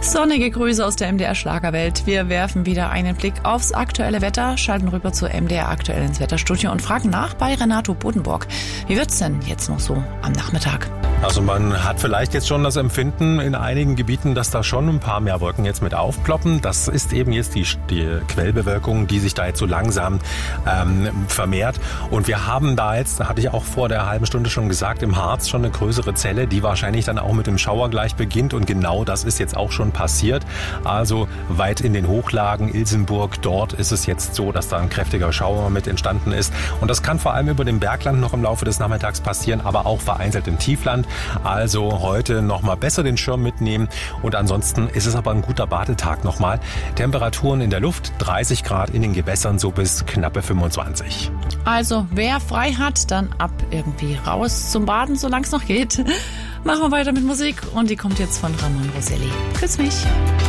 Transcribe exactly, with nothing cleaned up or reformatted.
Sonnige Grüße aus der M D R Schlagerwelt. Wir werfen wieder einen Blick aufs aktuelle Wetter, schalten rüber zu M D R aktuell ins Wetterstudio und fragen nach bei Renato Bodenburg. Wie wird's denn jetzt noch so am Nachmittag? Also man hat vielleicht jetzt schon das Empfinden in einigen Gebieten, dass da schon ein paar mehr Wolken jetzt mit aufploppen. Das ist eben jetzt die, die Quellbewölkung, die sich da jetzt so langsam ähm, vermehrt. Und wir haben da jetzt, da hatte ich auch vor der halben Stunde schon gesagt, im Harz schon eine größere Zelle, die wahrscheinlich dann auch mit dem Schauer gleich beginnt. Und genau das ist jetzt auch schon passiert. Also weit in den Hochlagen, Ilsenburg, dort ist es jetzt so, dass da ein kräftiger Schauer mit entstanden ist. Und das kann vor allem über dem Bergland noch im Laufe des Nachmittags passieren, aber auch vereinzelt im Tiefland. Also heute nochmal besser den Schirm mitnehmen und ansonsten ist es aber ein guter Badetag nochmal. Temperaturen in der Luft, dreißig Grad, in den Gewässern so bis knappe fünfundzwanzig. Also wer frei hat, dann ab irgendwie raus zum Baden, solange es noch geht. Machen wir weiter mit Musik und die kommt jetzt von Ramon Roselli. Küss mich.